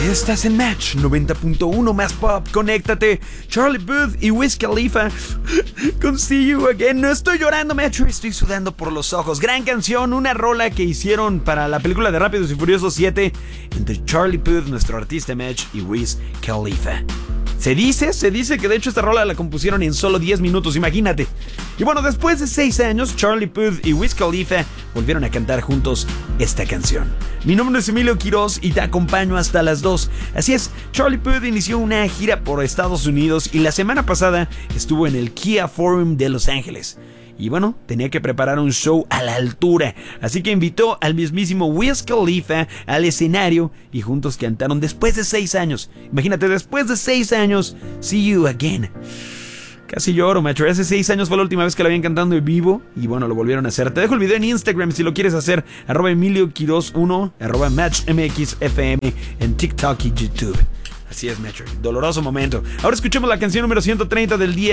Estás en Match 90.1 más pop, conéctate. Charlie Puth y Wiz Khalifa con See You Again. No estoy llorando, Match, estoy sudando por los ojos. Gran canción, una rola que hicieron para la película de Rápidos y Furiosos 7 entre Charlie Puth, nuestro artista Match, y Wiz Khalifa. Se dice que de hecho esta rola la compusieron en solo 10 minutos, imagínate. Y bueno, después de 6 años, Charlie Puth y Wiz Khalifa volvieron a cantar juntos esta canción. Mi nombre es Emilio Quiroz y te acompaño hasta las 2. Así es, Charlie Puth inició una gira por Estados Unidos y la semana pasada estuvo en el Kia Forum de Los Ángeles. Y bueno, tenía que preparar un show a la altura, así que invitó al mismísimo Wiz Khalifa al escenario y juntos cantaron después de 6 años. Imagínate, después de 6 años, See You Again. Casi lloro, macho. Hace 6 años fue la última vez que la habían cantando en vivo y bueno, lo volvieron a hacer. Te dejo el video en Instagram si lo quieres hacer, @EmilioQuiroz1, @MatchMXFM en TikTok y YouTube. Así es, Metro. Doloroso momento. Ahora escuchemos la canción número 130 del día.